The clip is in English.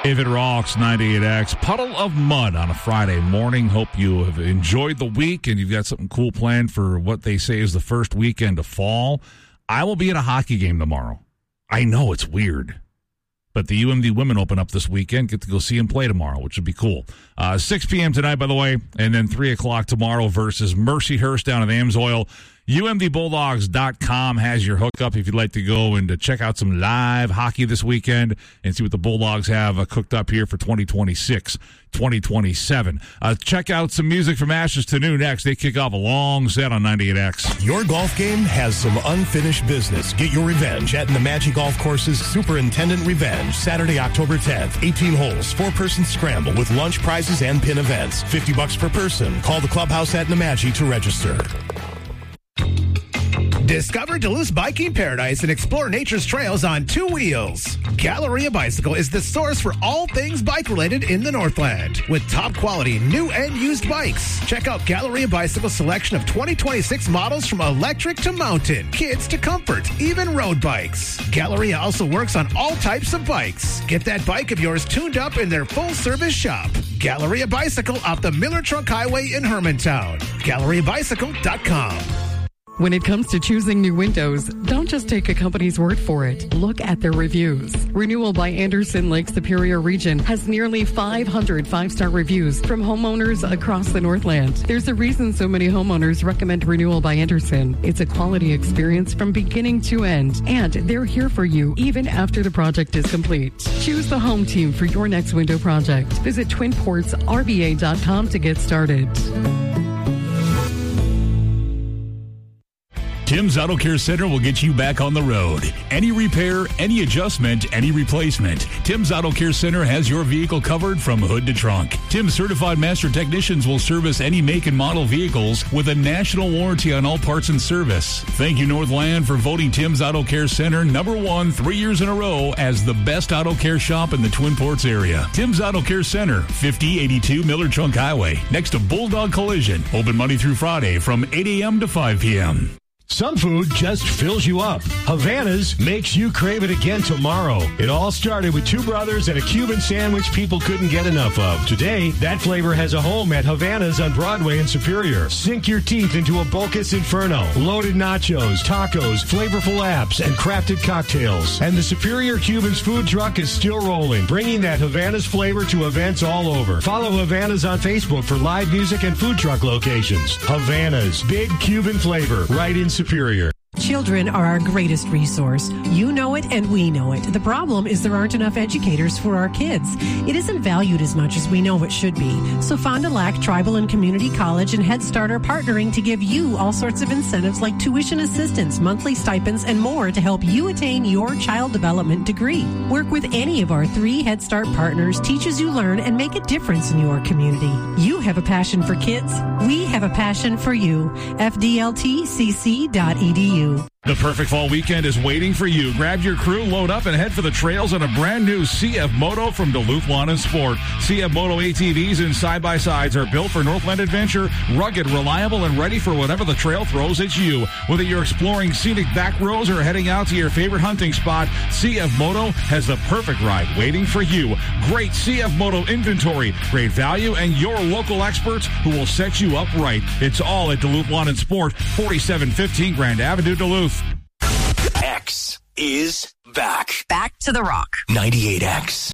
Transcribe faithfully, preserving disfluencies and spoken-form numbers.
If It Rocks, ninety-eight X. Puddle of Mud on a Friday morning. Hope you have enjoyed the week and you've got something cool planned for what they say is the first weekend of fall. I will be at a hockey game tomorrow. I know it's weird, but the U M D women open up this weekend. Get to go see them play tomorrow, which would be cool. Uh, six p.m. tonight, by the way, and then three o'clock tomorrow versus Mercyhurst down at Amsoil. U M D Bulldogs dot com has your hookup if you'd like to go and to check out some live hockey this weekend and see what the Bulldogs have uh, cooked up here for twenty twenty-six, twenty twenty-seven. Uh, check out some music from Ashes to New next. They kick off a long set on ninety-eight X. Your golf game has some unfinished business. Get your revenge at Nemadji Golf Course's Superintendent Revenge, Saturday, October tenth. eighteen holes, four-person scramble with lunch prizes and pin events. fifty bucks per person. Call the clubhouse at Nemadji to register. Discover Duluth's biking paradise and explore nature's trails on two wheels. Galleria Bicycle is the source for all things bike-related in the Northland. With top-quality new and used bikes. Check out Galleria Bicycle's selection of twenty twenty-six models from electric to mountain, kids to comfort, even road bikes. Galleria also works on all types of bikes. Get that bike of yours tuned up in their full-service shop. Galleria Bicycle off the Miller Trunk Highway in Hermantown. Galleria Bicycle dot com. When it comes to choosing new windows, don't just take a company's word for it. Look at their reviews. Renewal by Anderson Lake Superior Region has nearly five hundred five-star reviews from homeowners across the Northland. There's a reason so many homeowners recommend Renewal by Anderson. It's a quality experience from beginning to end, and they're here for you even after the project is complete. Choose the home team for your next window project. Visit twin ports R V A dot com to get started. Tim's Auto Care Center will get you back on the road. Any repair, any adjustment, any replacement. Tim's Auto Care Center has your vehicle covered from hood to trunk. Tim's certified master technicians will service any make and model vehicles with a national warranty on all parts and service. Thank you, Northland, for voting Tim's Auto Care Center number one three years in a row as the best auto care shop in the Twin Ports area. Tim's Auto Care Center, fifty eighty-two Miller Trunk Highway, next to Bulldog Collision. Open Monday through Friday from eight a.m. to five p.m. Some food just fills you up. Havana's makes you crave it again tomorrow. It all started with two brothers and a Cuban sandwich people couldn't get enough of. Today, that flavor has a home at Havana's on Broadway in Superior. Sink your teeth into a Bocas Inferno, loaded nachos, tacos, flavorful apps, and crafted cocktails. And the Superior Cubans food truck is still rolling, bringing that Havana's flavor to events all over. Follow Havana's on Facebook for live music and food truck locations. Havana's, big Cuban flavor, right in Superior. Children are our greatest resource. You know it and we know it. The problem is there aren't enough educators for our kids. It isn't valued as much as we know it should be. So Fond du Lac Tribal and Community College and Head Start are partnering to give you all sorts of incentives like tuition assistance, monthly stipends, and more to help you attain your child development degree. Work with any of our three Head Start partners, teach as you learn, and make a difference in your community. You have a passion for kids. We have a passion for you. F D L T C C dot E D U. The perfect fall weekend is waiting for you. Grab your crew, load up, and head for the trails on a brand new C F Moto from Duluth Lawn and Sport. C F Moto A T Vs and side-by-sides are built for Northland adventure, rugged, reliable, and ready for whatever the trail throws at you. Whether you're exploring scenic back roads or heading out to your favorite hunting spot, C F Moto has the perfect ride waiting for you. Great C F Moto inventory, great value, and your local experts who will set you up right. It's all at Duluth Lawn and Sport, forty-seven fifteen Grand Avenue, Duluth. X is back. Back to the Rock. ninety-eight X.